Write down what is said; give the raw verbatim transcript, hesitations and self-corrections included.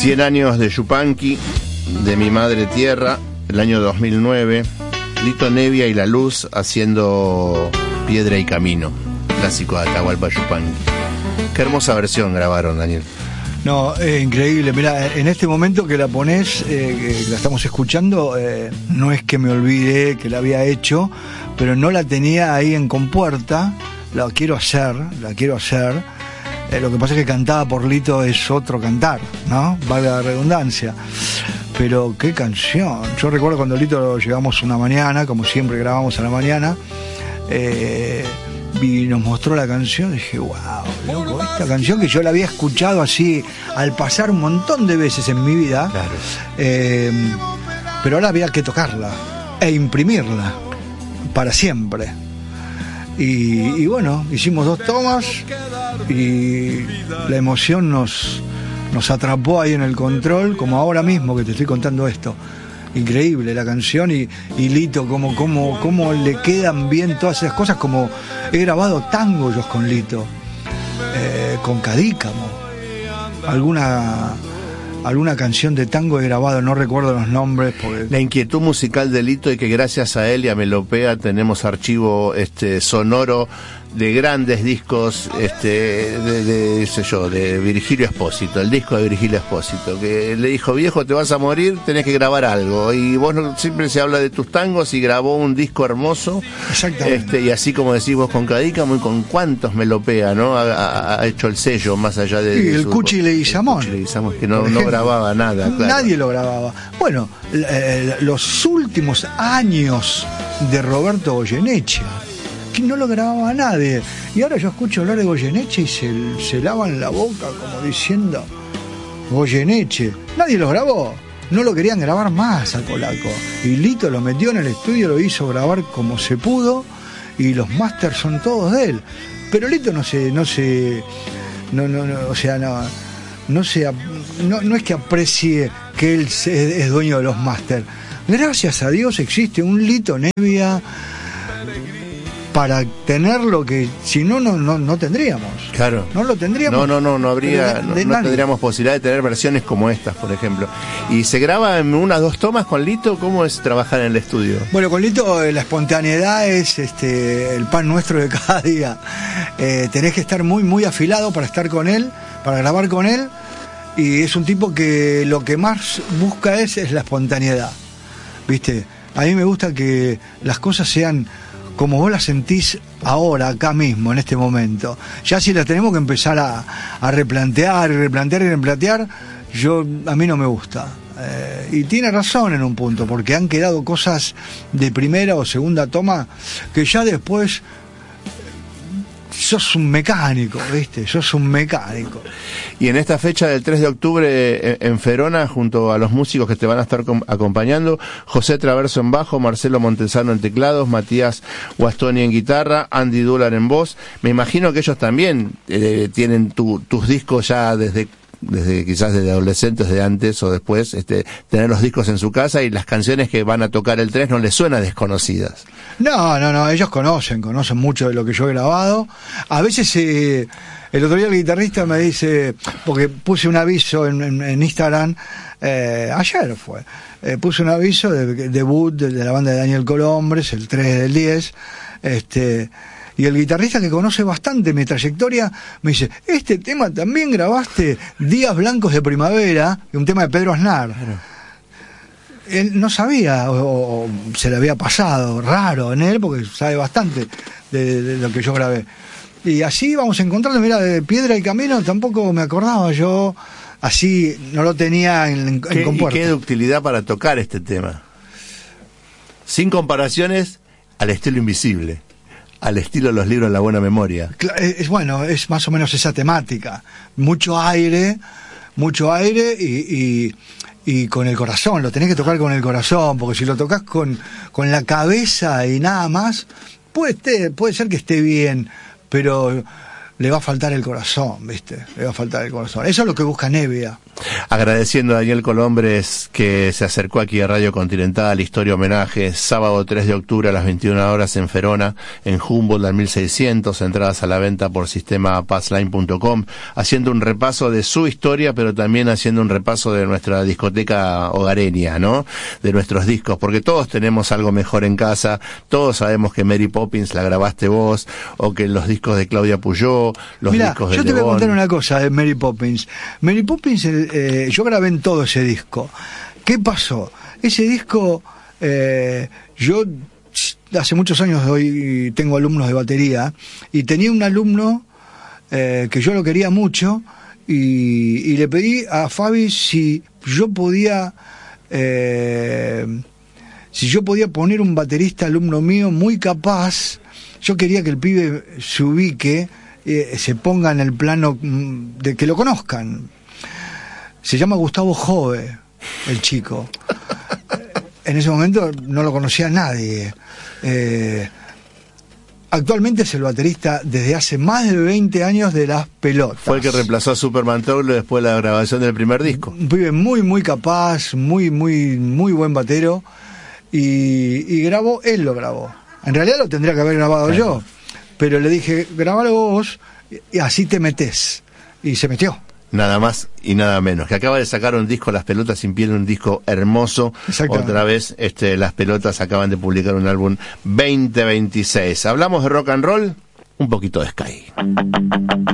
cien años de Yupanqui, de mi madre tierra, el año dos mil nueve. Lito Nevia y La Luz haciendo Piedra y Camino, clásico de Atahualpa Yupanqui. Qué hermosa versión grabaron, Daniel. No, es increíble. Mira, en este momento que la ponés, eh, que la estamos escuchando, eh, no es que me olvide que la había hecho, pero no la tenía ahí en compuerta. La quiero hacer, la quiero hacer. Eh, lo que pasa es que cantada por Lito es otro cantar, ¿no? Valga la redundancia. Pero qué canción. Yo recuerdo cuando Lito llegamos una mañana, como siempre grabamos a la mañana, eh, y nos mostró la canción, dije, wow, loco, esta canción que yo la había escuchado así al pasar un montón de veces en mi vida, Claro. eh, pero ahora había que tocarla e imprimirla para siempre. Y, y bueno, hicimos dos tomas y la emoción nos, nos atrapó ahí en el control, como ahora mismo que te estoy contando esto. Increíble la canción y, y Lito, como, como, como le quedan bien todas esas cosas, como he grabado tango yo con Lito, eh, con Cadícamo, alguna, alguna canción de tango he grabado, no recuerdo los nombres. Porque... La inquietud musical de Lito, y que gracias a él y a Melopea tenemos archivo este sonoro de grandes discos, este de, de, sé yo, de Virgilio Espósito, el disco de Virgilio Espósito, que le dijo, viejo, te vas a morir, tenés que grabar algo, y vos no, siempre se habla de tus tangos, y grabó un disco hermoso. Exactamente. Este, y así como decís vos con Cadícamo y con cuántos Melopea, ¿no? Ha, ha, ha hecho el sello más allá de... Y de el su, Cuchi Leguizamón. el Cuchi Leguizamón, que no, no grababa nada, claro. Nadie lo grababa. Bueno, eh, los últimos años de Roberto Goyeneche, que no lo grababa nadie. Y ahora yo escucho hablar de Goyeneche y se, se lavan la boca como diciendo, Goyeneche, nadie lo grabó. No lo querían grabar más al polaco. Y Lito lo metió en el estudio, lo hizo grabar como se pudo, y los masters son todos de él. Pero Lito no se, no se, no, no, no, o sea, no, no se, no, no es que aprecie que él es, es dueño de los masters. Gracias a Dios existe un Lito Nevia para tener lo que si no no no no tendríamos. Claro. No lo tendríamos. No, no, no, no habría, de, no, de no tendríamos posibilidad de tener versiones como estas, por ejemplo. Y se graba en unas dos tomas con Lito. ¿Cómo es trabajar en el estudio? Bueno, con Lito eh, la espontaneidad es este el pan nuestro de cada día. Eh, tenés que estar muy muy afilado para estar con él, para grabar con él, y es un tipo que lo que más busca es, es la espontaneidad. ¿Viste? A mí me gusta que las cosas sean como vos la sentís ahora, acá mismo, en este momento. Ya si la tenemos que empezar a, a replantear y replantear y replantear, yo, a mí no me gusta. Eh, y tiene razón en un punto, porque han quedado cosas de primera o segunda toma que ya después sos un mecánico, ¿viste? Sos un mecánico. Y en esta fecha del tres de octubre en Ferona, junto a los músicos que te van a estar acompañando, José Traverso en bajo, Marcelo Montesano en teclados, Matías Guastoni en guitarra, Andy Dúlar en voz. Me imagino que ellos también eh, tienen tu, tus discos ya desde desde quizás desde adolescentes, de antes o después, este, tener los discos en su casa, y las canciones que van a tocar el tres no les suenan desconocidas. No, no, no, ellos conocen, conocen mucho de lo que yo he grabado. A veces, eh, el otro día el guitarrista me dice, porque puse un aviso en, en, en Instagram, eh, ayer fue, eh, puse un aviso de, de debut de, de la banda de Daniel Colombres, el tres del diez, este... Y el guitarrista, que conoce bastante mi trayectoria, me dice, este tema también grabaste Días Blancos de Primavera, un tema de Pedro Aznar. Claro. Él no sabía, o, o se le había pasado, raro en él, porque sabe bastante de, de, de lo que yo grabé. Y así vamos encontrando, mira, de Piedra y Camino tampoco me acordaba yo, así no lo tenía en, en compuerta. ¿Y qué ductilidad para tocar este tema? Sin comparaciones al estilo Invisible, al estilo de los libros de La Buena Memoria. Es bueno, es más o menos esa temática. Mucho aire, mucho aire y, y, y con el corazón. Lo tenés que tocar con el corazón, porque si lo tocas con, con la cabeza y nada más, puede, esté, puede ser que esté bien, pero le va a faltar el corazón, ¿viste? Le va a faltar el corazón. Eso es lo que busca Nevia. Agradeciendo a Daniel Colombres que se acercó aquí a Radio Continental, Historia Homenaje, sábado tres de octubre a las veintiuna horas en Ferona, en Humboldt al mil seiscientos, entradas a la venta por sistema passline punto com, haciendo un repaso de su historia, pero también haciendo un repaso de nuestra discoteca hogareña, ¿no? De nuestros discos, porque todos tenemos algo mejor en casa, todos sabemos que Mary Poppins la grabaste vos, o que los discos de Claudia Puyó, los Mirá, discos de yo te Lebón. voy a contar una cosa de Mary Poppins. Mary Poppins, eh, yo grabé en todo ese disco. ¿Qué pasó? Ese disco, eh, yo hace muchos años doy, tengo alumnos de batería, y tenía un alumno eh, que yo lo quería mucho, y, y le pedí a Fabi si yo podía... Eh, si yo podía poner un baterista alumno mío muy capaz. Yo quería que el pibe se ubique, eh, se ponga en el plano de que lo conozcan. Se llama Gustavo Jove, el chico. En ese momento no lo conocía nadie. Eh, actualmente es el baterista desde hace más de veinte años de Las Pelotas. Fue el que reemplazó a Superman Toglo después de la grabación del primer disco. Un pibe muy, muy capaz, muy, muy, muy buen batero. Y, y grabó, él lo grabó. En realidad lo tendría que haber grabado claro. yo, pero le dije, grabalo vos y así te metés. Y se metió. Nada más y nada menos. Que acaba de sacar un disco, Las Pelotas sin Piel, un disco hermoso. Otra vez, este, Las Pelotas acaban de publicar un álbum veinte veintiséis. Hablamos de rock and roll, un poquito de Sky.